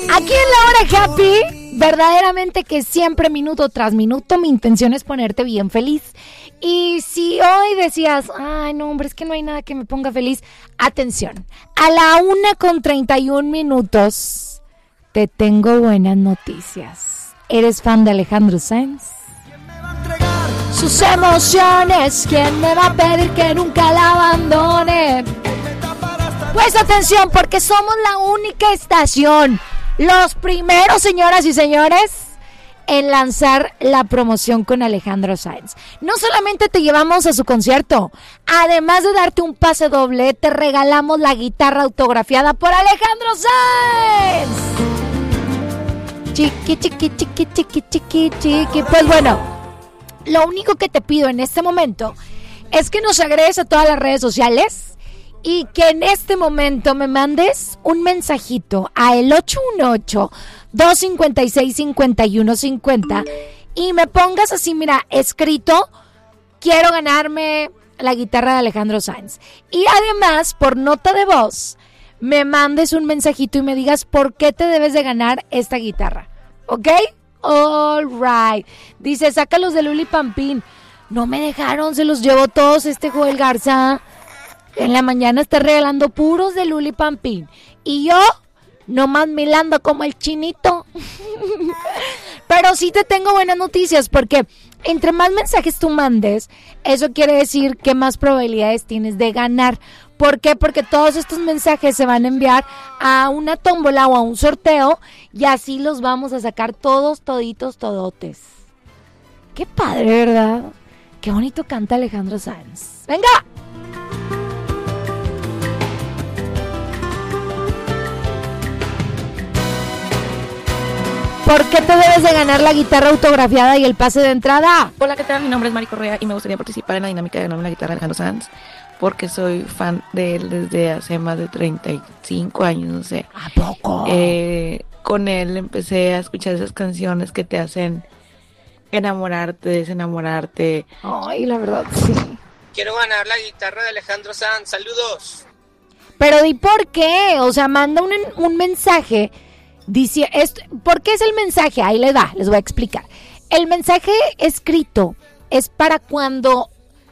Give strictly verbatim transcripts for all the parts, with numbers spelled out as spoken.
Aquí en la hora happy, verdaderamente que siempre minuto tras minuto mi intención es ponerte bien feliz. Y si hoy decías, ay no hombre, es que no hay nada que me ponga feliz, atención, a la una con treinta y un minutos te tengo buenas noticias. ¿Eres fan de Alejandro Sanz? Sus emociones, ¿quién me va a pedir que nunca la abandone? Pues atención, porque somos la única estación, los primeros, señoras y señores, en lanzar la promoción con Alejandro Sanz. No solamente te llevamos a su concierto, además de darte un pase doble, te regalamos la guitarra autografiada por Alejandro Sanz. Chiqui, chiqui, chiqui, chiqui, chiqui, chiqui. Pues bueno, lo único que te pido en este momento es que nos agregues a todas las redes sociales y que en este momento me mandes un mensajito a el ocho uno ocho, dos cinco seis, cinco uno cinco cero y me pongas así, mira, escrito, quiero ganarme la guitarra de Alejandro Sanz. Y además, por nota de voz, me mandes un mensajito y me digas por qué te debes de ganar esta guitarra, ¿ok? All right. Dice, sácalos de Luli Pampín. No me dejaron, se los llevo todos este Joel Garza. En la mañana está regalando puros de Luli Pampín. Y yo, nomás milando como el chinito. Pero sí te tengo buenas noticias, porque entre más mensajes tú mandes, eso quiere decir que más probabilidades tienes de ganar. ¿Por qué? Porque todos estos mensajes se van a enviar a una tómbola o a un sorteo y así los vamos a sacar todos, toditos, todotes. Qué padre, ¿verdad? Qué bonito canta Alejandro Sanz. ¡Venga! ¿Por qué te debes de ganar la guitarra autografiada y el pase de entrada? Hola, ¿qué tal? Mi nombre es Mari Correa y me gustaría participar en la dinámica de ganarme la guitarra de Alejandro Sanz porque soy fan de él desde hace más de treinta y cinco años, no sé. ¿A poco? Eh, con él empecé a escuchar esas canciones que te hacen enamorarte, desenamorarte. Ay, la verdad, sí. Quiero ganar la guitarra de Alejandro Sanz. Saludos. Pero ¿y por qué? O sea, manda un, un mensaje. Dice, esto, ¿por qué es el mensaje? Ahí les va, les voy a explicar. El mensaje escrito es para cuando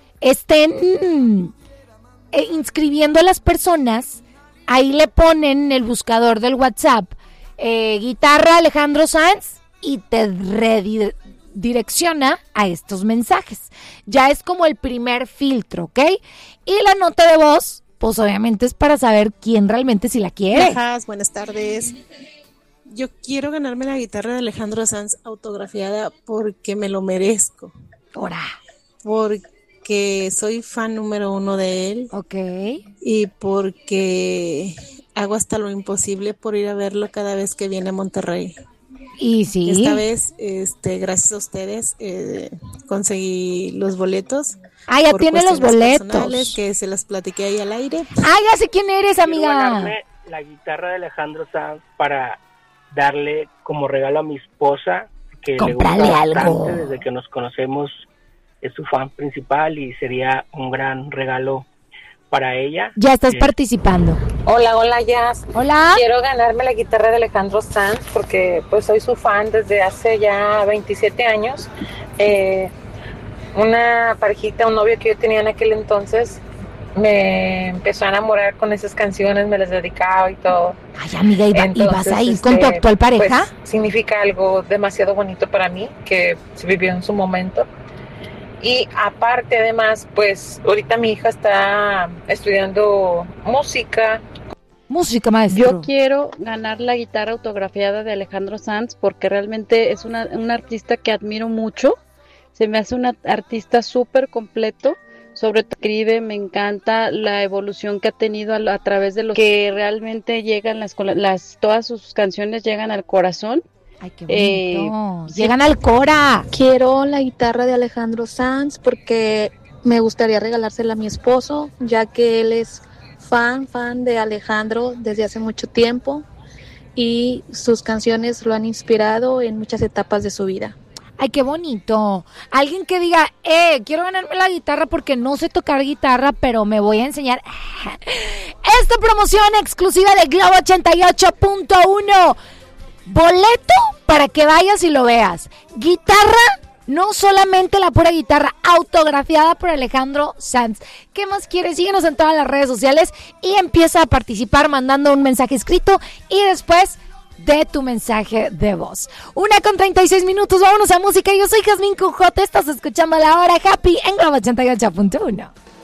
estén eh, inscribiendo a las personas, ahí le ponen en el buscador del WhatsApp eh, guitarra Alejandro Sanz y te redirecciona a estos mensajes. Ya es como el primer filtro, ¿ok? Y la nota de voz, pues obviamente es para saber quién realmente si la quiere. Buenas, buenas tardes. Yo quiero ganarme la guitarra de Alejandro Sanz autografiada porque me lo merezco. Ahora. Porque soy fan número uno de él. Ok. Y porque hago hasta lo imposible por ir a verlo cada vez que viene a Monterrey. Y sí. Esta vez, este, gracias a ustedes, eh, conseguí los boletos. Ah, ya tiene los boletos. Que se las platiqué ahí al aire. Ah, ya sé quién eres, amiga. Quiero ganarme la guitarra de Alejandro Sanz para darle como regalo a mi esposa, que Comprale le gusta bastante algo. desde que nos conocemos, es su fan principal y sería un gran regalo para ella. Ya estás eh, participando. Hola, hola, Jazz. Hola. Quiero ganarme la guitarra de Alejandro Sanz porque pues soy su fan desde hace ya veintisiete años. Eh, una parejita, un novio que yo tenía en aquel entonces, me empezó a enamorar con esas canciones, me las dedicaba y todo. Ay, amiga, ¿y, va, Entonces, ¿y vas a ir este, con tu actual pareja? Pues, significa algo demasiado bonito para mí, que se vivió en su momento. Y aparte, además, pues ahorita mi hija está estudiando música. Música, maestro. Yo quiero ganar la guitarra autografiada de Alejandro Sanz porque realmente es una, un artista que admiro mucho. Se me hace un artista súper completo. Sobre todo escribe, me encanta la evolución que ha tenido a, a través de lo que realmente llegan las, las todas sus canciones llegan al corazón. Ay, qué bonito. Eh, Llegan al Cora. Quiero la guitarra de Alejandro Sanz porque me gustaría regalársela a mi esposo, ya que él es fan, fan de Alejandro desde hace mucho tiempo y sus canciones lo han inspirado en muchas etapas de su vida. Ay, qué bonito. Alguien que diga, eh, quiero ganarme la guitarra porque no sé tocar guitarra, pero me voy a enseñar. Esta promoción exclusiva de Globo ochenta y ocho punto uno. boleto para que vayas y lo veas. Guitarra, no solamente la pura guitarra, autografiada por Alejandro Sanz. ¿Qué más quieres? Síguenos en todas las redes sociales y empieza a participar mandando un mensaje escrito y después de tu mensaje de voz. Una con treinta y seis minutos, vámonos a música. Yo soy Jazmín Cujote, estás escuchando La Hora Happy en Globo ochenta y ocho punto uno.